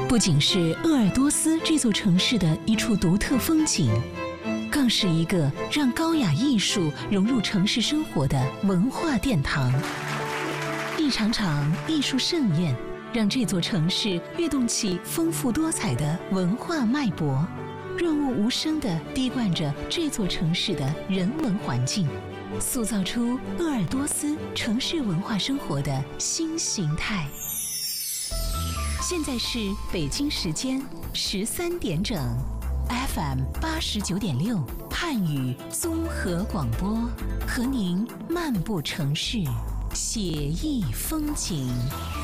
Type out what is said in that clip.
不仅是鄂尔多斯这座城市的一处独特风景，更是一个让高雅艺术融入城市生活的文化殿堂。一场场艺术盛宴，让这座城市跃动起丰富多彩的文化脉搏，润物无声地滴灌着这座城市的人文环境，塑造出鄂尔多斯城市文化生活的新形态。现在是北京时间13点整 ，FM 89.6汉语综合广播，和您漫步城市，写意风景。